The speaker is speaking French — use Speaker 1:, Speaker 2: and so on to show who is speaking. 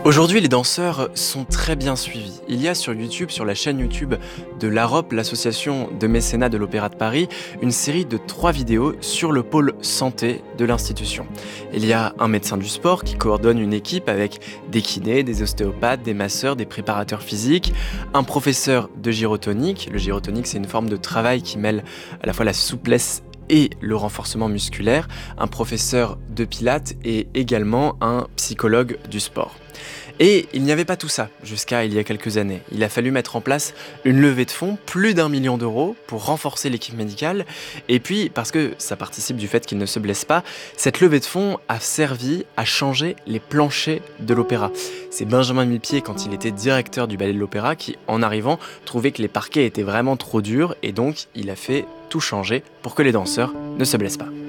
Speaker 1: Aujourd'hui, les danseurs sont très bien suivis. Il y a sur YouTube, sur la chaîne YouTube de l'AROP, l'association de mécénat de l'Opéra de Paris, une série de 3 vidéos sur le pôle santé de l'institution. Il y a un médecin du sport qui coordonne une équipe avec des kinés, des ostéopathes, des masseurs, des préparateurs physiques, un professeur de gyrotonique. Le gyrotonique, c'est une forme de travail qui mêle à la fois la souplesse et le renforcement musculaire, un professeur de pilates et également un psychologue du sport. Et il n'y avait pas tout ça jusqu'à il y a quelques années. Il a fallu mettre en place une levée de fonds, plus d'1 million d'euros, pour renforcer l'équipe médicale. Et puis, parce que ça participe du fait qu'il ne se blesse pas, cette levée de fonds a servi à changer les planchers de l'opéra. C'est Benjamin Millepied, quand il était directeur du ballet de l'opéra, qui, en arrivant, trouvait que les parquets étaient vraiment trop durs et donc il a fait tout changer pour que les danseurs ne se blessent pas.